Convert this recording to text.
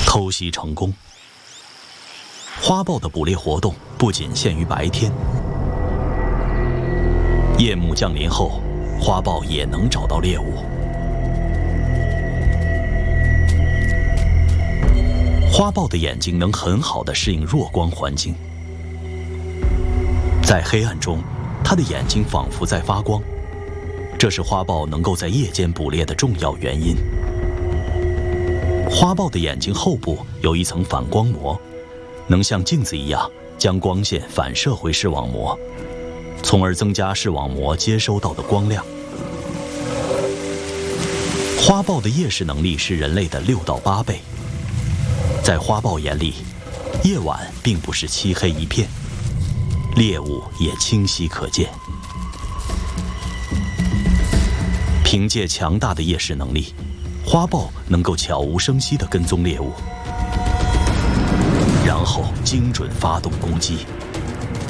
偷袭成功。花豹的捕猎活动不仅限于白天，夜幕降临后，花豹也能找到猎物。花豹的眼睛能很好地适应弱光环境，在黑暗中，它的眼睛仿佛在发光，这是花豹能够在夜间捕猎的重要原因。花豹的眼睛后部有一层反光膜，能像镜子一样将光线反射回视网膜，从而增加视网膜接收到的光亮。花豹的夜视能力是人类的6到8倍。在花豹眼里，夜晚并不是漆黑一片，猎物也清晰可见。凭借强大的夜视能力，花豹能够悄无声息地跟踪猎物，然后精准发动攻击。